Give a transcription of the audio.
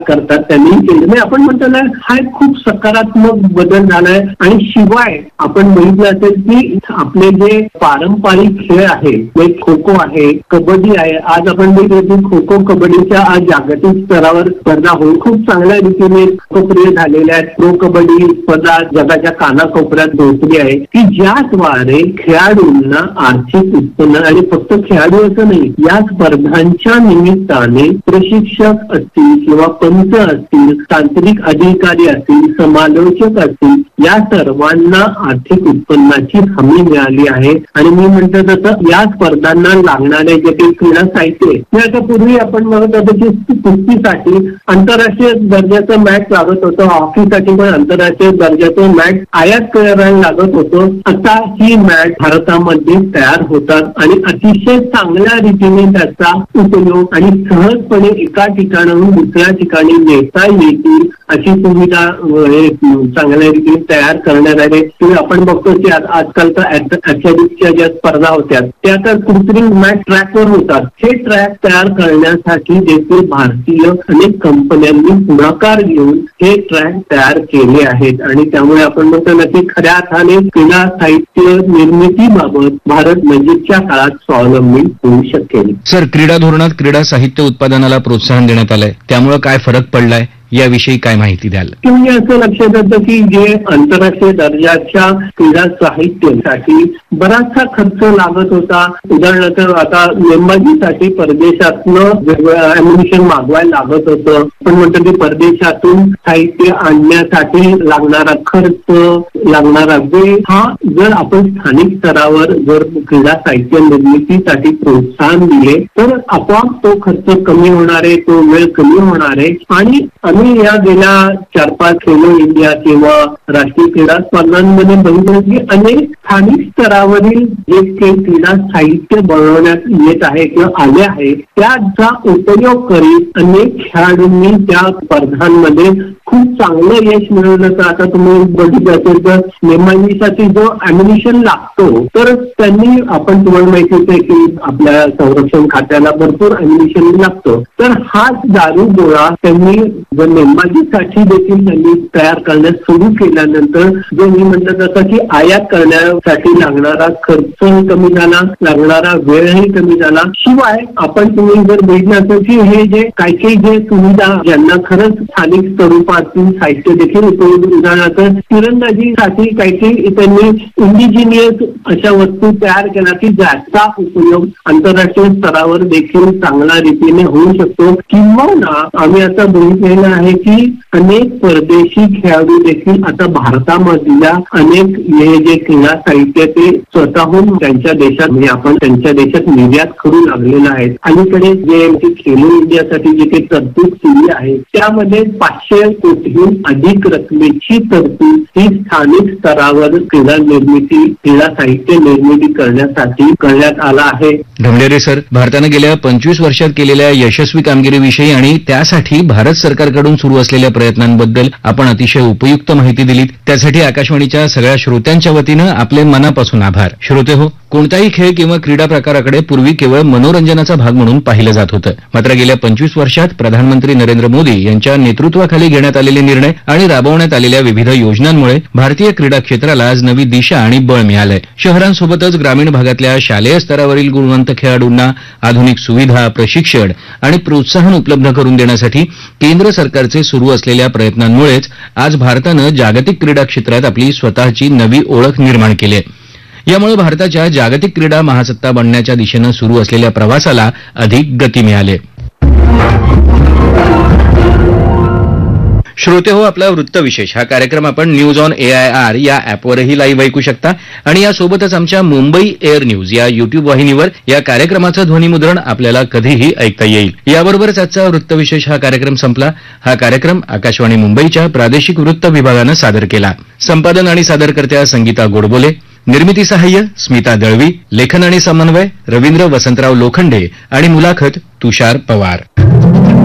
करतात त्यांनी केलं नाही. आपण म्हणतो ना, हा एक खूप सकारात्मक बदल झालाय. आणि शिवाय आपण बघितलं असेल की आपले जे पारंपरिक खेळ आहे, खो खो आहे, कबड्डी आहे, आज आपण बघितलं की खो खो कबड्डीच्या आज जागतिक स्तरावर स्पर्धा होऊन खूप चांगल्या रीतीने लोकप्रिय झालेल्या आहेत. प्रो कबड्डी स्पर्धा जगाच्या कानाकोपऱ्यात पोहोचली आहे की ज्याद्वारे खेळाडूंना आर्थिक उत्पन्न, आणि फक्त खेळाडू असं नाही, या स्पर्धांच्या निमित्ताने प्रशिक्षक असतील किंवा पंच असतील, तांत्रिक अधिकारी असतील, समालोचक असतील, या सर्वांना आर्थिक उत्पन्नाची हमी मिळाली आहे. आणि मी म्हणतो तसं या स्पर्धांना लागणारे जे काही क्रीडा साहित्य आहे, आता पूर्वी आपण म्हणत होतो की कुस्तीसाठी आंतरराष्ट्रीय दर्जाचं मॅच लागत होतं, हॉकीसाठी पण आंतरराष्ट्रीय दर्जाचं मॅच आयात करायला लागत होतं. आता ही मॅच भारतामध्ये तयार होतात आणि अतिशय चांगल्या रीतीने त्याचा उपयोग आणि सहजपणे एका ठिकाणाहून दुसऱ्या ठिकाणी नेता येतील अशी सुविधा चांगल्या रीतीने तयार करण्यात आले. आपण बघतो की आजकालच्या ऍथलेटिक्सच्या ज्या स्पर्धा होत्या त्या आता कृत्रिम मॅच ट्रॅकवर होतात. हे ट्रॅक तयार करण्यासाठी देखील भारतीय अनेक कंपन्यांनी पुढाकार घेऊन हे ट्रॅक तयार केले आहेत. आणि त्यामुळे आपण म्हणतो ना की खऱ्या अर्थाने क्रीडा साहित्य निर्मितीबाबत भारत नजीकच्या काळात स्वावलंबी होऊ शकेल. सर, क्रीडा धोरणात क्रीडा साहित्य उत्पादनाला प्रोत्साहन देण्यात आलंय, त्यामुळे काय फरक पडलाय याविषयी काय माहिती द्याल? म्हणजे असं लक्षात येतं की जे आंतरराष्ट्रीय दर्जाच्या क्रीडा साहित्यासाठी बराचसा खर्च लागत होता. उदाहरणार्थ आता नेमबाजीसाठी परदेशातनं अॅम्युनिशन मागवायला लागत होतं. पण म्हणतो की परदेशातून साहित्य आणण्यासाठी लागणारा खर्च, लागणारा वेळ, हा जर आपण स्थानिक स्तरावर जर क्रीडा साहित्य निर्मितीसाठी प्रोत्साहन दिले तर आपोआप तो खर्च कमी होणार आहे, तो वेळ कमी होणार आहे. आणि आम्ही या गेल्या 4-5 खेलो इंडिया किंवा राष्ट्रीय क्रीडा स्पर्धांमध्ये बघितलं की अनेक स्थानिक स्तरावरील जे काही क्रीडा साहित्य बनवण्यात येत आहे किंवा आले आहे त्याचा उपयोग करीत अनेक खेळाडूंनी त्या स्पर्धांमध्ये खूप चांगलं यश मिळवलं. तर आता तुम्ही बघितलं असेल तर नेमबाजीसाठी जो अॅम्युनिशन लागतो तर त्यांनी, आपण तुम्हाला माहिती आहे की आपल्या संरक्षण खात्याला भरपूर अॅम्युनिशन लागतो, तर हाच दारू गोळा त्यांनी नेमबाजीसाठी देखील त्यांनी तयार करण्यास सुरू केल्यानंतर जो मी म्हणतो तसं की आयात करण्यासाठी लागणारा खर्चही कमी झाला, लागणारा वेळही कमी झाला. शिवाय आपण तुम्ही जर बघितलं असेल की हे जे काही जे सुविधा ज्यांना खरंच स्थानिक स्वरूपातील साहित्य देखील उपयोग, उदाहरणार्थ तिरंदाजीसाठी काही त्यांनी इंडिजिनियस अशा वस्तू तयार केल्या की ज्याचा उपयोग आंतरराष्ट्रीय स्तरावर देखील चांगल्या रीतीने होऊ शकतो. किंवा आम्ही असं बघितलेलं आहे की अनेक परदेशी खेळाडू देखील आता भारतामधल्या अनेक हे जे क्रीडा साहित्य ते स्वतःहून त्यांच्या देशात, म्हणजे आपण त्यांच्या देशात निर्यात करू लागलेलं आहे. अलीकडे जे खेलो इंडियासाठी जे काही तरतूद केली आहे त्यामध्ये 500 कोटीहून अधिक रकमेची तरतूद ही स्थानिक स्तरावर क्रीडा निर्मिती, क्रीडा साहित्य निर्मिती करण्यासाठी करण्यात आला आहे. ढमढेरे सर, भारतानं गेल्या 25 वर्षात केलेल्या यशस्वी कामगिरीविषयी आणि त्यासाठी भारत सरकारकडून सुरू असलेल्या प्रयत्नांबद्दल आपण अतिशय उपयुक्त माहिती दिलीत. त्यासाठी आकाशवाणीच्या सगळ्या श्रोत्यांच्या वतीनं आपले मनापासून आभार. श्रोते हो, कोणताही खेळ किंवा क्रीडा प्रकाराकडे पूर्वी केवळ मनोरंजनाचा भाग म्हणून पाहिलं जात होतं. मात्र गेल्या 25 वर्षात प्रधानमंत्री नरेंद्र मोदी यांच्या नेतृत्वाखाली घेण्यात आलेले निर्णय आणि राबवण्यात आलेल्या विविध योजनांमुळे भारतीय क्रीडा क्षेत्राला आज नवी दिशा आणि बळ मिळालंय. शहरांसोबतच ग्रामीण भागातल्या शालेय स्तरावरील गुणवंत खेळाडूंना आधुनिक सुविधा, प्रशिक्षण आणि प्रोत्साहन उपलब्ध करून देण्यासाठी केंद्र सरकारचे सुरू असलेल्या प्रयत्नांमुळेच आज भारतानं जागतिक क्रीडा क्षेत्रात आपली स्वतःची नवी ओळख निर्माण केली आहे. यामुळे भारताच्या जागतिक क्रीडा महासत्ता बनण्याच्या दिशेनं सुरू असलेल्या प्रवासाला अधिक गती मिळाली. श्रोते हो, आपला वृत्तविशेष हा कार्यक्रम आपण न्यूज ऑन AIR या ॲपवरही लाईव्ह ऐकू शकता आणि यासोबतच आमच्या मुंबई एअर न्यूज या युट्यूब वाहिनीवर या कार्यक्रमाचं ध्वनिमुद्रण आपल्याला कधीही ऐकता येईल. याबरोबरच आजचा वृत्तविशेष हा कार्यक्रम संपला. हा कार्यक्रम आकाशवाणी मुंबईच्या प्रादेशिक वृत्त विभागानं सादर केला. संपादन आणि सादरकर्त्या संगीता गोडबोले, निर्मिती सहाय्य स्मिता दळवी, लेखन आणि समन्वय रवींद्र वसंतराव लोखंडे आणि मुलाखत तुषार पवार.